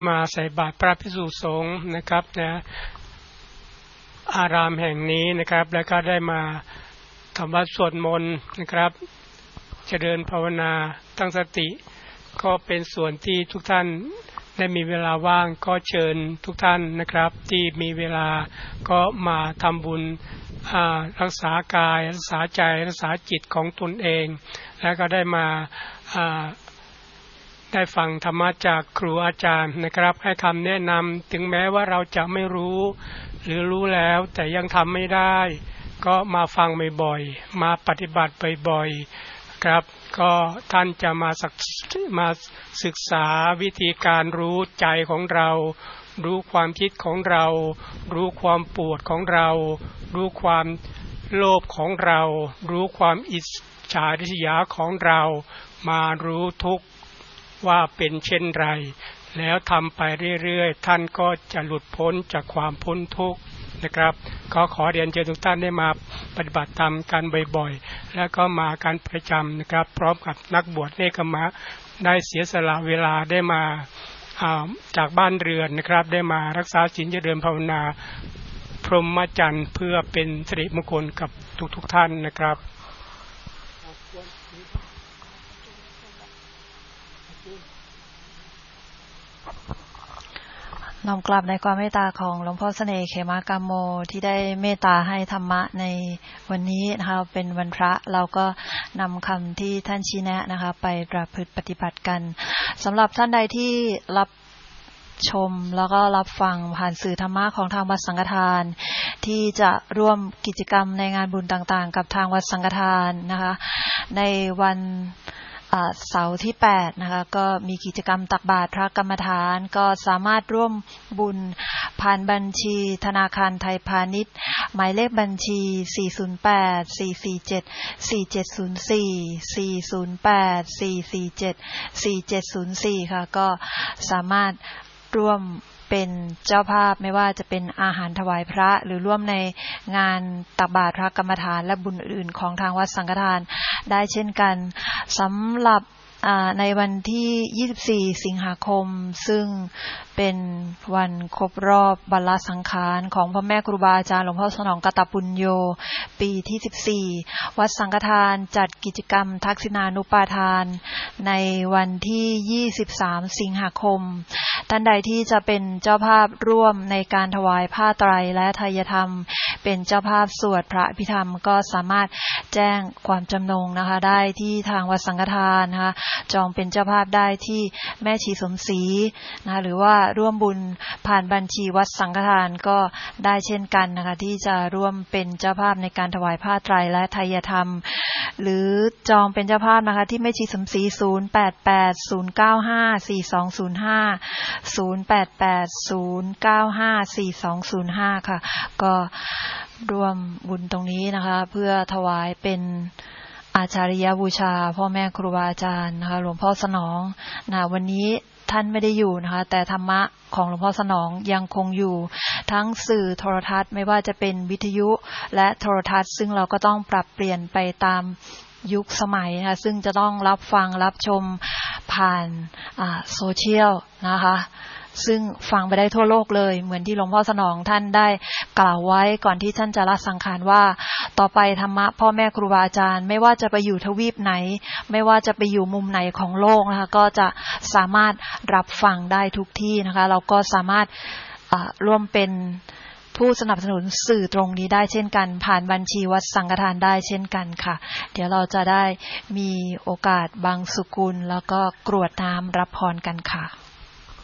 มาใส่บาตรพระภิกษุสงฆ์นะครับนะอารามแห่งนี้นะครับแล้วก็ได้มาทำวัดสวดมนต์นะครับเจริญภาวนาตั้งสติก็เป็นส่วนที่ทุกท่านได้มีเวลาว่างก็เชิญทุกท่านนะครับที่มีเวลาก็มาทำบุญรักษากายรักษาใจรักษาจิตของตนเองแล้วก็ได้มาได้ฟังธรรมะจากครูอาจารย์นะครับให้คำแนะนำถึงแม้ว่าเราจะไม่รู้หรือรู้แล้วแต่ยังทำไม่ได้ก็มาฟังบ่อยๆมาปฏิบัติบ่อยๆครับก็ท่านจะมาศึกษาวิธีการรู้ใจของเรารู้ความคิดของเรารู้ความปวดของเรารู้ความโลภของเรารู้ความอิจฉาริษยาของเรามารู้ทุกข์ว่าเป็นเช่นไรแล้วทำไปเรื่อยๆท่านก็จะหลุดพ้นจากความพ้นทุกข์นะครับก็ขอเรียนเชิญทุกท่านได้มาปฏิบัติธรรมกันบ่อยๆแล้วก็มาการประจำนะครับพร้อมกับนักบวชเนกขมะได้เสียสละเวลาได้มาจากบ้านเรือนนะครับได้มารักษาศีลเจริญภาวนาพรหมจรรย์เพื่อเป็นสิริมงคลกับทุกๆท่านนะครับน้อมกลับในความเมตตาของหลวงพ่อเสน่ห์เขมากามโมที่ได้เมตตาให้ธรรมะในวันนี้นะคะเป็นวันพระเราก็นำคำที่ท่านชี้แนะนะคะไปประพฤติปฏิบัติกันสำหรับท่านใดที่รับชมแล้วก็รับฟังผ่านสื่อธรรมะของทางวัดสังฆทานที่จะร่วมกิจกรรมในงานบุญต่างๆกับทางวัดสังฆทานนะคะในวันเสาร์ที่8นะคะก็มีกิจกรรมตักบาตรพระกรรมฐานก็สามารถร่วมบุญผ่านบัญชีธนาคารไทยพาณิชย์หมายเลขบัญชี408-447-4704 ค่ะก็สามารถร่วมเป็นเจ้าภาพไม่ว่าจะเป็นอาหารถวายพระหรือร่วมในงานตักบาตรพระกรรมฐานและบุญอื่นของทางวัดสังฆทานได้เช่นกันสำหรับในวันที่24สิงหาคมซึ่งเป็นวันครบรอบบัลลสังขารของพ่อแม่ครูบาอาจารย์หลวงพ่อสนองกตปุญโญปีที่14วัดสังฆทานจัดกิจกรรมทักษิณานุปาทานในวันที่23สิงหาคมท่านใดที่จะเป็นเจ้าภาพร่วมในการถวายผ้าไตรและไทยธรรมเป็นเจ้าภาพสวดพระอภิธรรมก็สามารถแจ้งความจำนงนะคะได้ที่ทางวัดสังฆทานนะคะจองเป็นเจ้าภาพได้ที่แม่ชีสมศรีนะคะหรือว่าร่วมบุญผ่านบัญชีวัดสังฆทานก็ได้เช่นกันนะคะที่จะร่วมเป็นเจ้าภาพในการถวายผ้าไตรและไทยธรรมหรือจองเป็นเจ้าภาพนะคะที่แม่ชีสมศรี0880954205 ค่ะก็ร่วมบุญตรงนี้นะคะเพื่อถวายเป็นอาจาริยบูชาพ่อแม่ครูบาอาจารย์นะคะหลวงพ่อสนองนะวันนี้ท่านไม่ได้อยู่นะคะแต่ธรรมะของหลวงพ่อสนองยังคงอยู่ทั้งสื่อโทรทัศน์ไม่ว่าจะเป็นวิทยุและโทรทัศน์ซึ่งเราก็ต้องปรับเปลี่ยนไปตามยุคสมัยนะคะซึ่งจะต้องรับฟังรับชมผ่านโซเชียลนะคะซึ่งฟังไปได้ทั่วโลกเลยเหมือนที่หลวงพ่อสนองท่านได้กล่าวไว้ก่อนที่ท่านจะละสังขารว่าต่อไปธรรมะพ่อแม่ครูบาอาจารย์ไม่ว่าจะไปอยู่ทวีปไหนไม่ว่าจะไปอยู่มุมไหนของโลกนะคะก็จะสามารถรับฟังได้ทุกที่นะคะเราก็สามารถร่วมเป็นผู้สนับสนุนสื่อตรงนี้ได้เช่นกันผ่านบัญชีวัดสังฆทานได้เช่นกันค่ะเดี๋ยวเราจะได้มีโอกาสบังสุกุลแล้วก็กรวดน้ำรับพรกันค่ะ